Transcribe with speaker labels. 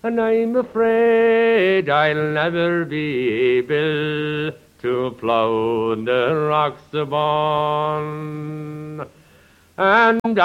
Speaker 1: and I'm afraid I'll never be able to plough the rocks abone. And